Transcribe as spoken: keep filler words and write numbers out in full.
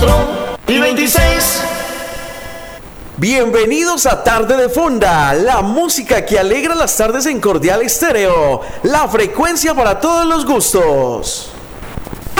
veinticuatro y veintiséis. Bienvenidos a Tarde de Fonda, la música que alegra las tardes en Cordial Estéreo, la frecuencia para todos los gustos.